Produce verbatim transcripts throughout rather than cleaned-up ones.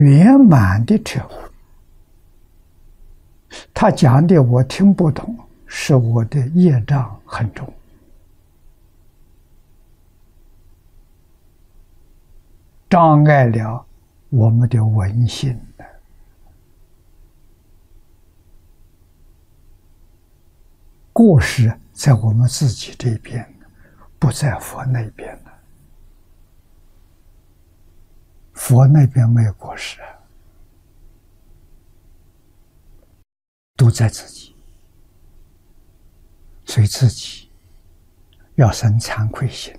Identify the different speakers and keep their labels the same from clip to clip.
Speaker 1: 圆满的彻悟。他讲的我听不懂，是我的业障很重，障碍了我们的闻性。过失在我们自己这边，不在佛那边了。佛那边没有过失，都在自己，所以自己要生惭愧心，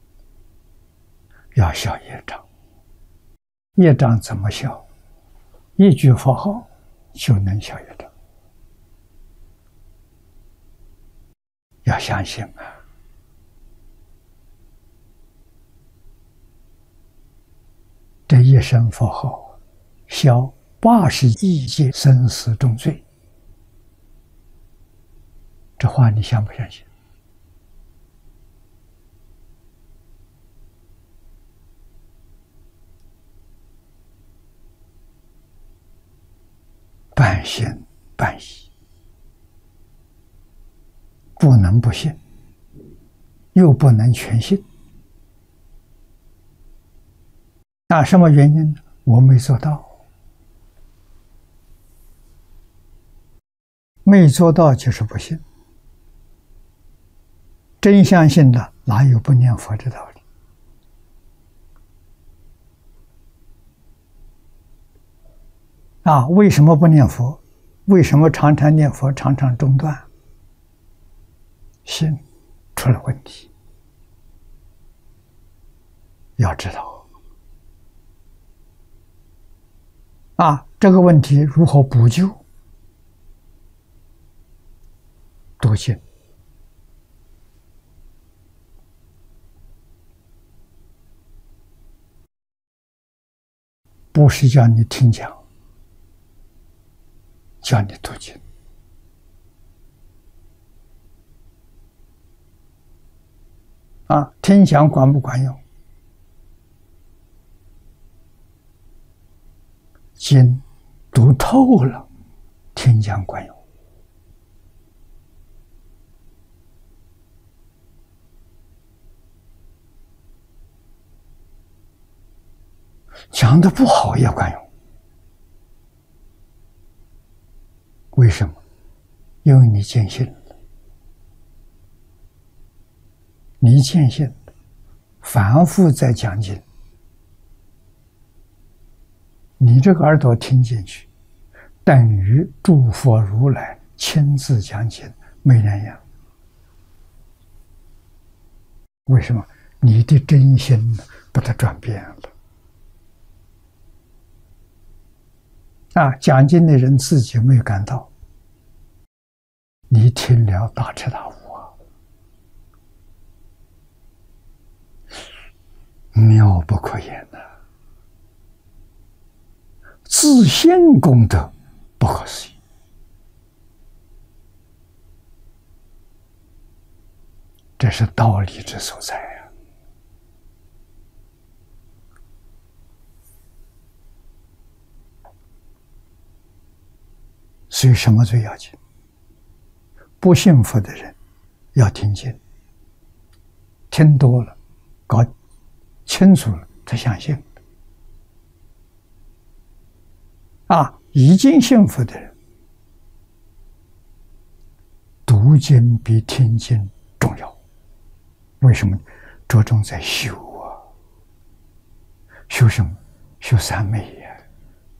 Speaker 1: 要消业障。业障怎么消？一句佛号就能消业障。要相信啊！这一声佛号，消八十亿劫生死重罪。这话你相不相信？半信半疑，不能不信，又不能全信。那什么原因呢？我没做到，没做到就是不信。真相信了，哪有不念佛的道理？啊，为什么不念佛？为什么常常念佛，常常中断？心出了问题，要知道啊，这个问题如何补救？读经，不是叫你听讲，叫你读经。啊，听讲管不管用？经读透了，听讲管用。讲的不好也管用。为什么？因为你见性了。你见性，反复在讲经，你这个耳朵听进去，等于诸佛如来亲自讲经，没两样。为什么？你的真心把它转变了。啊，讲经的人自己没有感到，你听了大彻大悟。妙不可言呐、啊！自性功德不可思议，这是道理之所在呀、啊！所以什么最要紧？不信佛的人要听经，听多了，搞清楚了，他相信啊！已经信佛的人，读经比听经重要。为什么？着重在修啊！修什么？修三昧呀、啊！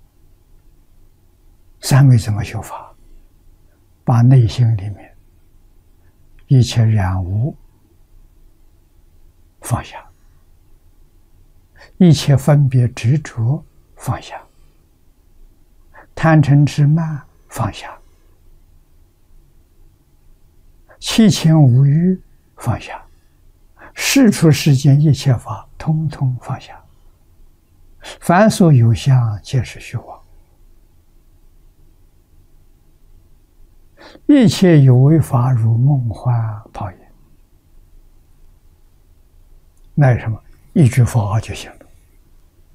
Speaker 1: 三昧怎么修法？把内心里面一切染污放下。一切分别执着放下，贪嗔痴慢放下，七情五欲放下，世出世间一切法通通放下，凡所有相皆是虚妄，一切有为法如梦幻泡影。那是什么？一句佛号就行了。